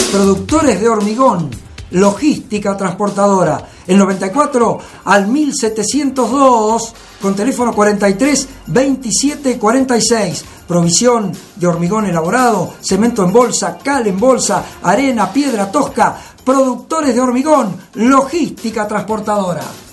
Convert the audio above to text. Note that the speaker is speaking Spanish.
Productores de hormigón, logística transportadora. El 94 al 1702 con teléfono 43 27 46. Provisión de hormigón elaborado, cemento en bolsa, cal en bolsa, arena, piedra tosca. Productores de hormigón, logística transportadora.